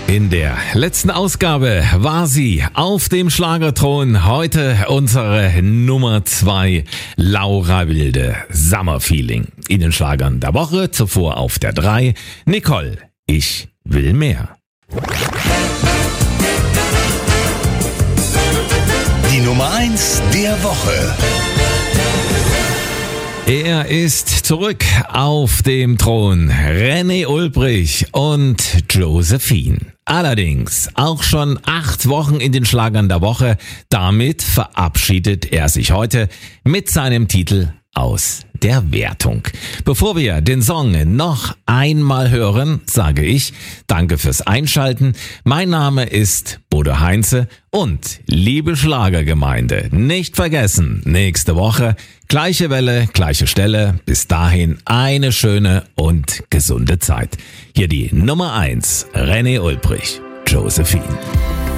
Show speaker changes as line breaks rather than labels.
In der letzten Ausgabe war sie auf dem Schlagerthron. Heute unsere Nummer 2, Laura Wilde, Summer Feeling. In den Schlagern der Woche, zuvor auf der 3, Nicole, ich will mehr.
Die Nummer 1 der Woche.
Er ist zurück auf dem Thron. René Ulbrich und Josephine. Allerdings auch schon 8 Wochen in den Schlagern der Woche. Damit verabschiedet er sich heute mit seinem Titel Aus der Wertung. Bevor wir den Song noch einmal hören, sage ich danke fürs Einschalten. Mein Name ist Bodo Heinze und liebe Schlagergemeinde, nicht vergessen, nächste Woche gleiche Welle, gleiche Stelle. Bis dahin eine schöne und gesunde Zeit. Hier die Nummer 1, René Ulbrich, Josephine.